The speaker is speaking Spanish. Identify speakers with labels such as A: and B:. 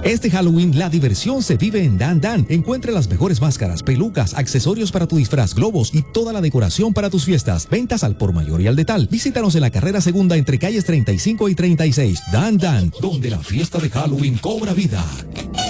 A: Este Halloween la diversión se vive en Dan Dan. Encuentre las mejores máscaras, pelucas, accesorios para tu disfraz, globos y toda la decoración para tus fiestas. Ventas al por mayor y al detal. Visítanos en la carrera segunda entre calles 35 y 36. Dan Dan, donde la fiesta de Halloween cobra vida.